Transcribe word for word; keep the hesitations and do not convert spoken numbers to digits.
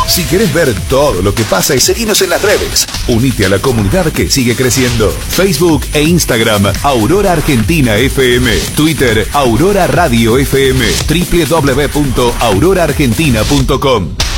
Si querés ver todo lo que pasa, seguinos en las redes. Unite a la comunidad que sigue creciendo. Facebook e Instagram, Aurora Argentina F M. Twitter, Aurora Radio F M. doble u doble u doble u punto aurora argentina punto com.